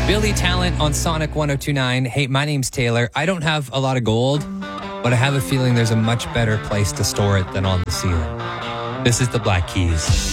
Billy Talent on Sonic 1029. Hey, my name's Taylor. I don't have a lot of gold, but I have a feeling there's a much better place to store it than on the ceiling. This is the Black Keys.